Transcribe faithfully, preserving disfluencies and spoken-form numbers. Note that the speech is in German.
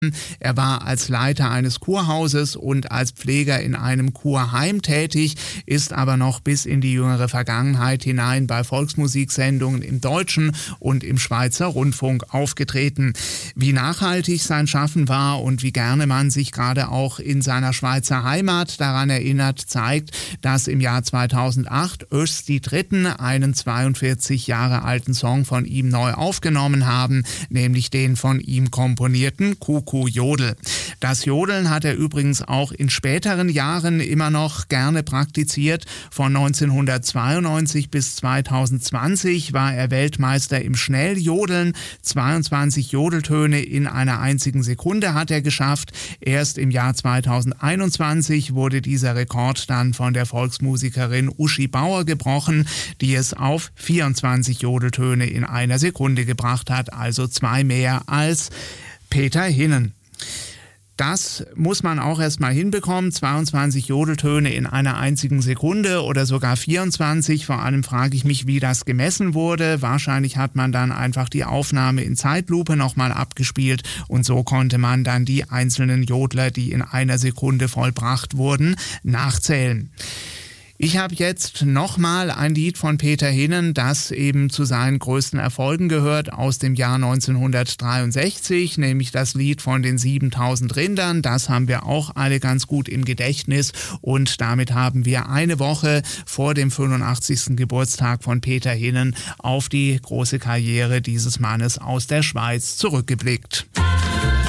Er war als Leiter eines Kurhauses und als Pfleger in einem Kurheim tätig, ist aber noch bis in die jüngere Vergangenheit hinein bei Volksmusiksendungen im Deutschen und im Schweizer Rundfunk aufgetreten. Wie nachhaltig sein Schaffen war und wie gerne man sich gerade auch in seiner Schweizer Heimat daran erinnert, zeigt, dass im Jahr zweitausendacht Östi Dritten einen zweiundvierzig Jahre alten Song von ihm neu aufgenommen haben, nämlich den von ihm komponierten Kuku Jodel. Das Jodeln hat er übrigens auch in späteren Jahren immer noch gerne praktiziert. Von neunzehnhundertzweiundneunzig bis zweitausendzwanzig war er Weltmeister im Schnelljodeln. zweiundzwanzig Jodeltöne in einer einzigen Sekunde hat er geschafft. Erst im Jahr zweitausendeinundzwanzig wurde dieser Rekord dann von der Volksmusikerin Uschi Bauer gebrochen, die es auf vierundzwanzig Jodeltöne in einer Sekunde gebracht hat, also zwei mehr als Peter Hinnen. Das muss man auch erstmal hinbekommen, zweiundzwanzig Jodeltöne in einer einzigen Sekunde oder sogar vierundzwanzig. Vor allem frage ich mich, wie das gemessen wurde. Wahrscheinlich hat man dann einfach die Aufnahme in Zeitlupe nochmal abgespielt und so konnte man dann die einzelnen Jodler, die in einer Sekunde vollbracht wurden, nachzählen. Ich habe jetzt nochmal ein Lied von Peter Hinnen, das eben zu seinen größten Erfolgen gehört, aus dem Jahr neunzehnhundertdreiundsechzig, nämlich das Lied von den siebentausend Rindern. Das haben wir auch alle ganz gut im Gedächtnis und damit haben wir eine Woche vor dem fünfundachtzigsten Geburtstag von Peter Hinnen auf die große Karriere dieses Mannes aus der Schweiz zurückgeblickt.